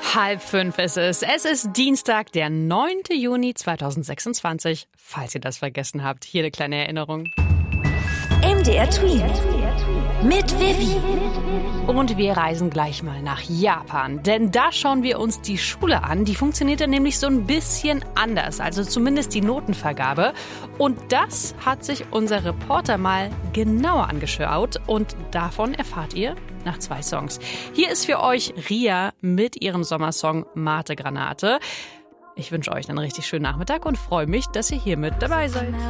4:30 ist es. Es ist Dienstag, der 9. Juni 2026. Falls ihr das vergessen habt, hier eine kleine Erinnerung. MDR Twins. Mit Vivi. Und wir reisen gleich mal nach Japan, denn da schauen wir uns die Schule an. Die funktioniert dann nämlich so ein bisschen anders, also zumindest die Notenvergabe. Und das hat sich unser Reporter mal genauer angeschaut und davon erfahrt ihr nach 2 Songs. Hier ist für euch Ria mit ihrem Sommersong Mate Granate. Ich wünsche euch einen richtig schönen Nachmittag und freue mich, dass ihr hier mit dabei seid.